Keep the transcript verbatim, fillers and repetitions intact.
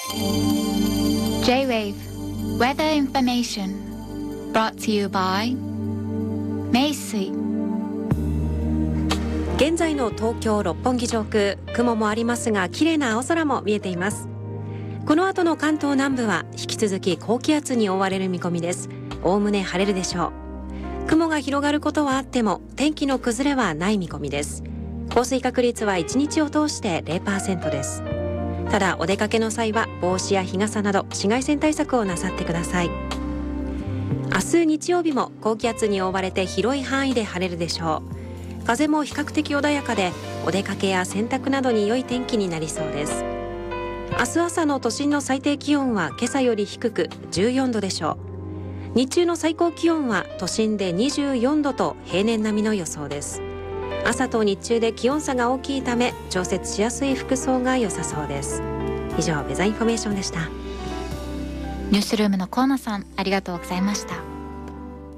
J-Wave Weather Information brought to you by 名水。 現在の東京六本木上空、雲もありますが綺麗な青空も見えています。この後の関東南部は引き続き高気圧に覆われる見込みです。おおむね晴れるでしょう。雲が広がることはあっても天気の崩れはない見込みです。降水確率はいちにちを通して ゼロパーセント です。ただお出かけの際は帽子や日傘など紫外線対策をなさってください。明日日曜日も高気圧に覆われて広い範囲で晴れるでしょう。風も比較的穏やかでお出かけや洗濯などに良い天気になりそうです。明日朝の都心の最低気温は今朝より低くじゅうよんどでしょう。日中の最高気温は都心でにじゅうよんどと平年並みの予想です。朝と日中で気温差が大きいため調節しやすい服装が良さそうです。以上ウェザーインフォメーションでした。 ニュースルームの河野さん、ありがとうございました。